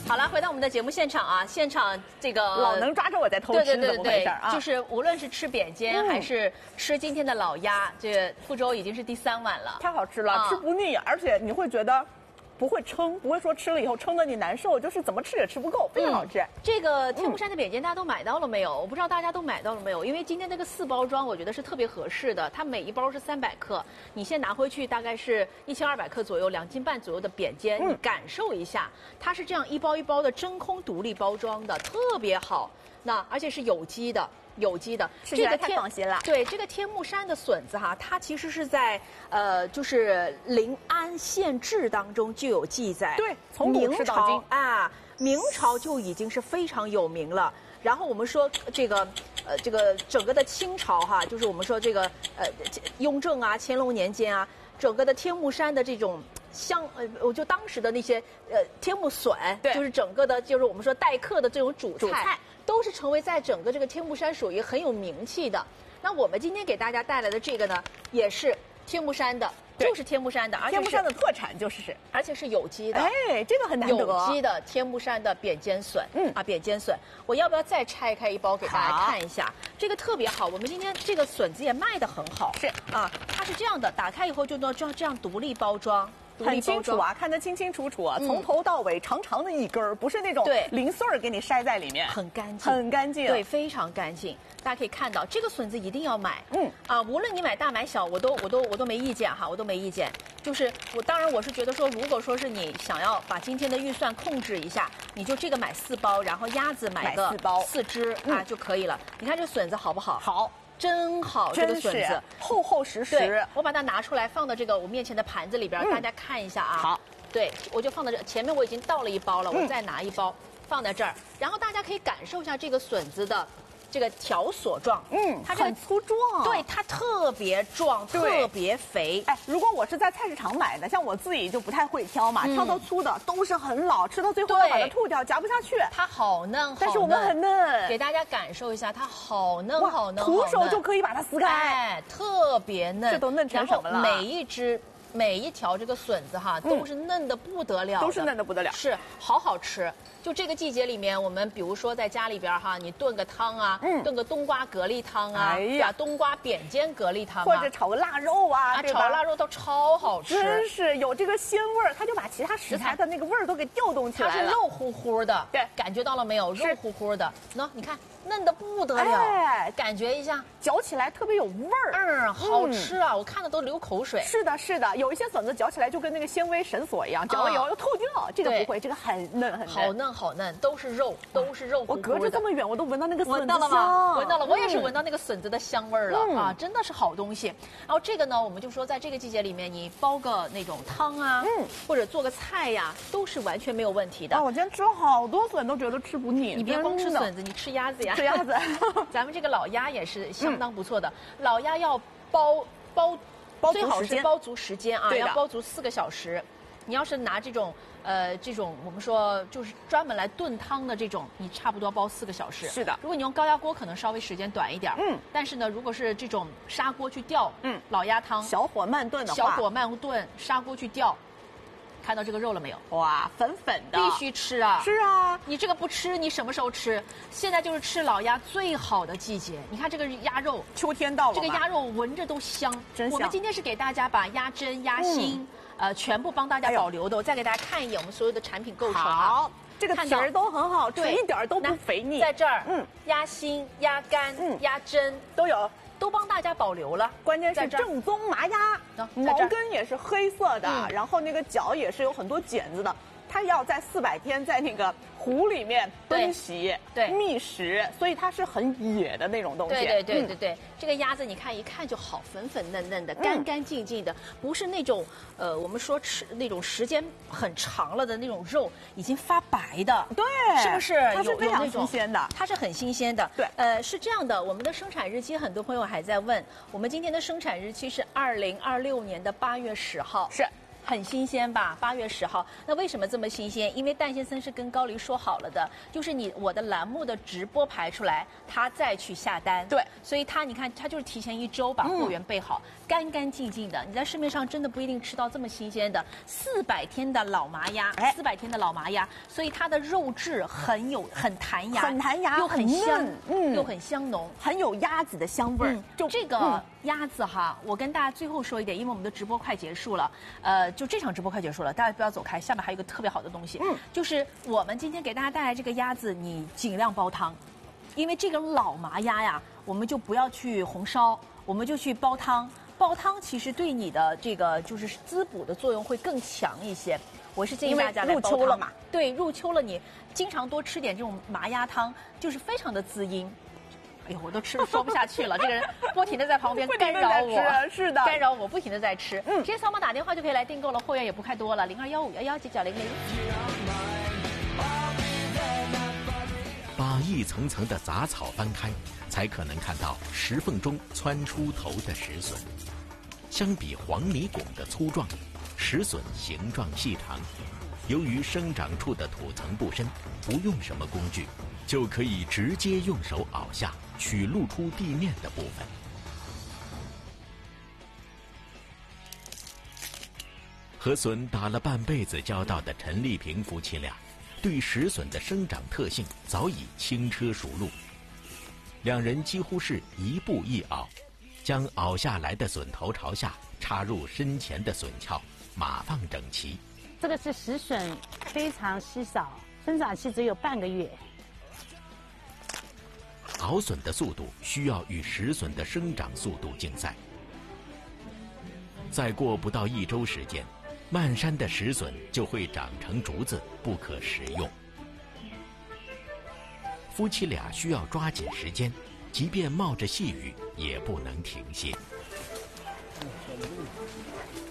好了，回到我们的节目现场啊，现场这个老能抓着我在偷吃，怎么回事啊？ 就是无论是吃扁尖还是吃今天的老鸭，这富州已经是第3碗了， 太好吃了，吃不腻，而且你会觉得。不会撑，不会说吃了以后撑得你难受，就是怎么吃也吃不够，非常好吃。 这个天目山的扁尖大家都买到了没有？我不知道大家都买到了没有，因为今天这个4包装，我觉得是特别合适的。它每一包是300克，你先拿回去大概是1200克左右，2斤半左右的扁尖，你感受一下，它是这样一包一包的真空独立包装的，特别好。那而且是有机的。 吃起来太放心了。 对，这个天目山的笋子哈，它其实是在就是临安县志当中就有记载。 对，从古吃到今啊，明朝就已经是非常有名了。然后我们说这个整个的清朝哈，就是我们说这个雍正啊、乾隆年间啊，整个的天目山的这种。我就当时的那些天目笋，就是整个的，就是我们说待客的这种主菜，都是成为在整个这个天目山属于很有名气的。那我们今天给大家带来的这个呢，也是天目山的，就是天目山的，而且天目山的特产就是， 而且是有机的。 哎，这个很难得。 有机的天目山的扁尖笋，扁尖笋，我要不要再拆开一包给大家看一下？这个特别好，我们今天这个笋子也卖得很好。 是啊，它是这样的，打开以后就能这样独立包装。 很清楚啊，看得清清楚楚啊，从头到尾长长的一根儿，不是那种零碎儿给你筛在里面， 很干净， 很干净， 对，非常干净。大家可以看到，这个笋子一定要买，无论你买大买小，我都没意见哈，我都没意见。就是当然我是觉得说，如果说是你想要把今天的预算控制一下，你就这个买4包，然后鸭子买个4只啊就可以了。你看这笋子好不好？ 好。 真好，这个笋子厚厚实实。 我把它拿出来放到这个我面前的盘子里边，大家看一下啊。 好， 对，我就放到这前面，我已经倒了1包了，我再拿1包放在这儿，然后大家可以感受一下这个笋子的这个条索状， 它很粗壮， 对，它特别壮，特别肥。 哎，如果我是在菜市场买的，像我自己就不太会挑嘛，挑到粗的都是很老，吃到最后要把它吐掉，夹不下去。 它好嫩， 但是我们很嫩， 给大家感受一下，它好嫩，好嫩， 徒手就可以把它撕开， 哎，特别嫩。 这都嫩成什么了？ 每一条这个笋子哈，都是嫩的不得了， 都是嫩的不得了， 是好吃。就这个季节里面，我们比如说在家里边哈，你炖个汤啊，炖个冬瓜蛤蜊汤啊，冬瓜扁尖蛤蜊汤啊， 或者炒个腊肉啊， 炒腊肉都超好吃， 真是有这个鲜味儿，它就把其他食材的那个味儿都给调动起来了。 它是肉乎乎的， 对， 感觉到了没有？肉乎乎的，你看嫩的不得了，感觉一下， 嚼起来特别有味儿， 好吃啊！我看的都流口水。 是的，是的，有一些笋子嚼起来就跟那个纤维绳索一样，嚼了以后又透掉，这个不会，这个很嫩很嫩， 好嫩好嫩，都是肉，都是肉乎乎的。 我隔着这么远，我都闻到那个笋子香，闻到了吗？闻到了，我也是闻到那个笋子的香味儿了啊！真的是好东西。然后这个呢，我们就说在这个季节里面，你煲个那种汤啊，或者做个菜呀，都是完全没有问题的。 我今天吃了好多笋，都觉得吃不腻。 你别光吃笋子，你吃鸭子呀。 吃鸭子， 咱们这个老鸭也是相当不错的。老鸭要煲最好是煲足时间啊，要煲足4个小时。你要是拿这种我们说就是专门来炖汤的这种，你差不多煲4个小时。 是的。 如果你用高压锅，可能稍微时间短一点。但是呢，如果是这种砂锅去吊，老鸭汤， 小火慢炖的话， 小火慢炖，砂锅去吊。看到这个肉了没有？ 哇，粉粉的， 必须吃啊！ 是啊， 你这个不吃，你什么时候吃？现在就是吃老鸭最好的季节。你看这个鸭肉， 秋天到了， 这个鸭肉闻着都香， 真香。 我们今天是给大家把鸭胗、鸭心，全部帮大家保留的。我再给大家看一眼我们所有的产品构成啊。 好，这个皮儿都很好吃，一点都不肥腻。 在这儿，鸭心、鸭肝、鸭胗都有。 都帮大家保留了， 关键是正宗麻鸭，毛根也是黑色的，然后那个脚也是有很多茧子的，它要在400天在那个湖里面奔袭，觅食，所以它是很野的那种东西。 对，这个鸭子你看一看就好，粉粉嫩嫩的，干干净净的，不是那种我们说吃那种时间很长了的那种肉已经发白的， 对， 是不是？ 它是非常新鲜的， 它是很新鲜的。 对， 是这样的，我们的生产日期很多朋友还在问，我们今天的生产日期是2026年的8月10号。 是。 很新鲜吧？8月10号，那为什么这么新鲜？因为蛋先生是跟高黎说好了的，就是我的栏目的直播排出来，他再去下单。 对， 所以你看，他就是提前1周把货源备好，干干净净的。你在市面上真的不一定吃到这么新鲜的400天的老麻鸭，400天的老麻鸭，所以它的肉质很弹牙， 很弹牙， 又很香，又很香浓， 很有鸭子的香味儿。 就这个鸭子哈，我跟大家最后说一点，因为我们的直播快结束了，就这场直播快结束了，大家不要走开，下面还有一个特别好的东西，就是我们今天给大家带来这个鸭子，你尽量煲汤，因为这种老麻鸭呀，我们就不要去红烧，我们就去煲汤。煲汤其实对你的这个就是滋补的作用会更强一些。我是建议大家来煲汤。 入秋了嘛？ 对，入秋了，你经常多吃点这种麻鸭汤，就是非常的滋阴。哎呦，我都说不下去了，这个人不停的在旁边干扰我， 是的， 干扰我，不停的在吃。直接扫码打电话就可以来订购了，货源也不太多了，0215119900。 把一层层的杂草翻开，才可能看到石缝中窜出头的石笋。相比黄泥拱的粗壮，石笋形状细长。由于生长处的土层不深，不用什么工具，就可以直接用手熬下，取露出地面的部分。和笋打了半辈子交道的陈丽萍夫妻俩，对石笋的生长特性早已轻车熟路。两人几乎是一步一熬，将熬下来的笋头朝下插入身前的笋鞘，码放整齐。 这个是石笋，非常稀少，生长期只有半个月。 熬笋的速度需要与石笋的生长速度竞赛。再过不到1周时间，漫山的石笋就会长成竹子，不可食用。夫妻俩需要抓紧时间，即便冒着细雨，也不能停歇。